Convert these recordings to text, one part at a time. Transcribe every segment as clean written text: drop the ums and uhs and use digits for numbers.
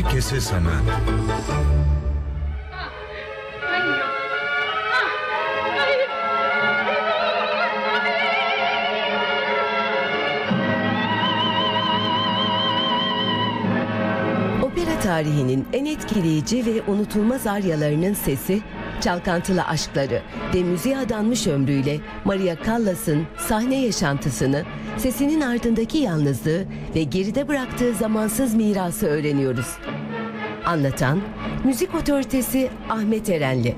Herkesi sana. Opera tarihinin en etkileyici ve unutulmaz aryalarının sesi, çalkantılı aşkları ve müziğe adanmış ömrüyle Maria Callas'ın sahne yaşantısını, sesinin ardındaki yalnızlığı ve geride bıraktığı zamansız mirası öğreniyoruz. Anlatan, müzik otoritesi Ahmet Erenli.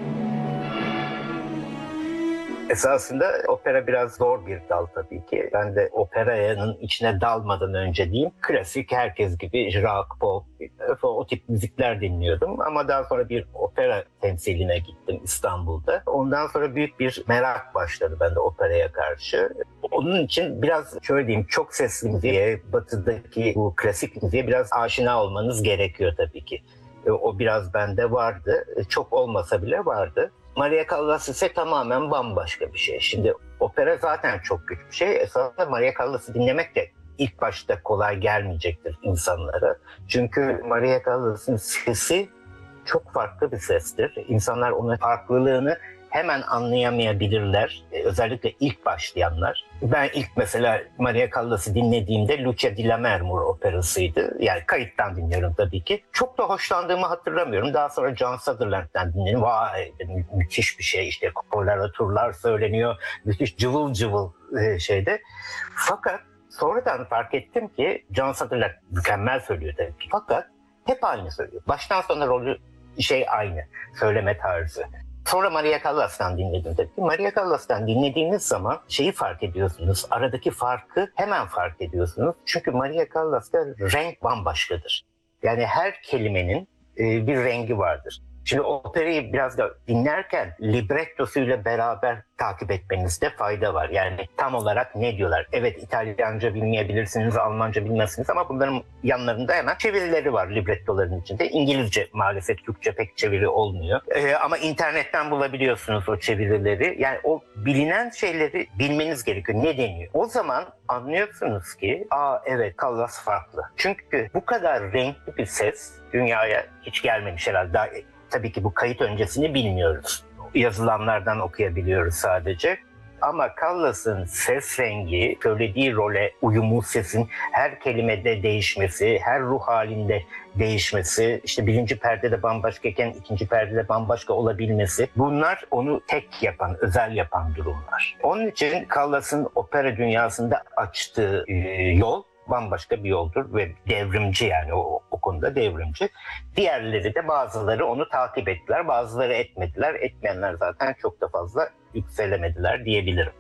Esasında opera biraz zor bir dal tabii ki. Ben de operanın içine dalmadan önce diyeyim, klasik herkes gibi rock, pop, o tip müzikler dinliyordum. Ama daha sonra bir opera temsiline gittim İstanbul'da. Ondan sonra büyük bir merak başladı bende operaya karşı. Onun için biraz şöyle diyeyim, çok sesli müziğe, batıdaki bu klasik müziğe biraz aşina olmanız gerekiyor tabii ki. O biraz bende vardı. Çok olmasa bile vardı. Maria Callas ise tamamen bambaşka bir şey. Şimdi opera zaten çok güçlü bir şey. Esasında Maria Callas'ı dinlemek de ilk başta kolay gelmeyecektir insanlara. Çünkü Maria Callas'ın sesi çok farklı bir sestir. İnsanlar onun farklılığını hemen anlayamayabilirler. Özellikle ilk başlayanlar. Ben ilk mesela Maria Callas'ı dinlediğimde Lucia di Lammermoor operasıydı. Yani kayıttan dinliyorum tabii ki. Çok da hoşlandığımı hatırlamıyorum. Daha sonra John Sutherland'den dinledim. Vay, müthiş bir şey, işte koloraturlar söyleniyor. Müthiş cıvıl cıvıl şeyde. Fakat sonradan fark ettim ki John Sutherland mükemmel söylüyor tabii ki. Fakat hep aynı söylüyor. Baştan sona rolü aynı. Söyleme tarzı. Sonra Maria Callas'tan dinledim tabii. Maria Callas'tan dinlediğiniz zaman şeyi fark ediyorsunuz. Aradaki farkı hemen fark ediyorsunuz. Çünkü Maria Callas'ta renk bambaşkadır. Yani her kelimenin bir rengi vardır. Şimdi operayı biraz da dinlerken librettosuyla beraber takip etmenizde fayda var. Yani tam olarak ne diyorlar? Evet, İtalyanca bilmeyebilirsiniz, Almanca bilmezsiniz ama bunların yanlarında hemen çevirileri var librettoların içinde. İngilizce maalesef, Türkçe pek çeviri olmuyor. Ama internetten bulabiliyorsunuz o çevirileri. Yani o bilinen şeyleri bilmeniz gerekiyor. Ne deniyor? O zaman anlıyorsunuz ki evet, Callas farklı. Çünkü bu kadar renkli bir ses dünyaya hiç gelmemiş herhalde. Tabii ki bu kayıt öncesini bilmiyoruz. Yazılanlardan okuyabiliyoruz sadece. Ama Callas'ın ses rengi, söylediği role uyumu, sesin her kelimede değişmesi, her ruh halinde değişmesi, işte birinci perdede bambaşkayken ikinci perdede bambaşka olabilmesi, bunlar onu tek yapan, özel yapan durumlar. Onun için Callas'ın opera dünyasında açtığı yol bambaşka bir yoldur ve devrimci, yani o konuda devrimci. Diğerleri de, bazıları onu takip ettiler, bazıları etmediler. Etmeyenler zaten çok da fazla yükselemediler diyebilirim.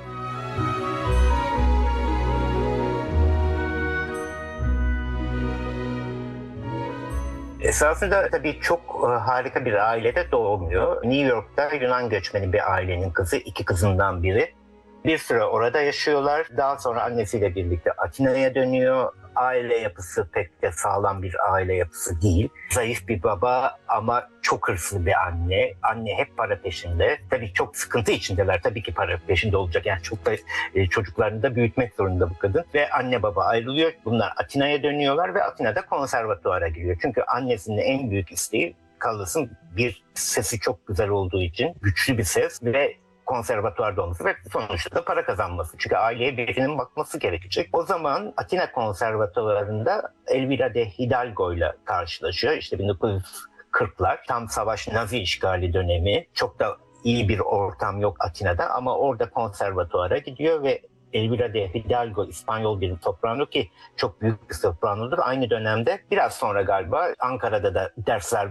Esasında tabii çok harika bir ailede doğmuyor. New York'ta Yunan göçmeni bir ailenin kızı, iki kızından biri. Bir süre orada yaşıyorlar. Daha sonra annesiyle birlikte Atina'ya dönüyor. Aile yapısı pek de sağlam bir aile yapısı değil. Zayıf bir baba ama çok hırslı bir anne. Anne hep para peşinde. Tabii çok sıkıntı içindeler. Tabii ki para peşinde olacak. Yani çok da çocuklarını da büyütmek zorunda bu kadın. Ve anne baba ayrılıyor. Bunlar Atina'ya dönüyorlar ve Atina'da konservatuvara giriyor. Çünkü annesinin en büyük isteği, Callas'ın bir sesi çok güzel olduğu için, güçlü bir ses ve konservatuvarda olması ve sonuçta da para kazanması. Çünkü aileye birinin bakması gerekecek. O zaman Atina konservatuvarında Elvira de Hidalgo ile karşılaşıyor. İşte 1940'lar, tam savaş, Nazi işgali dönemi. Çok da iyi bir ortam yok Atina'da ama orada konservatuvara gidiyor ve Elvira de Hidalgo İspanyol bir soprano ki çok büyük bir sopranodur. Aynı dönemde biraz sonra galiba Ankara'da da dersler